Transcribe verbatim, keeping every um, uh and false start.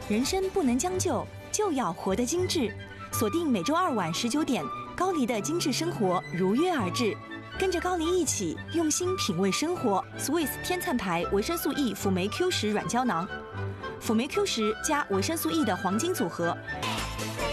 人生不能将就，就要活得精致。锁定每周二晚十九点，高黎的精致生活如约而至。跟着高黎一起用心品味生活。Swiss 天粲牌维生素 E 辅酶 Q 十软胶囊，辅酶 Q 十加维生素 E 的黄金组合，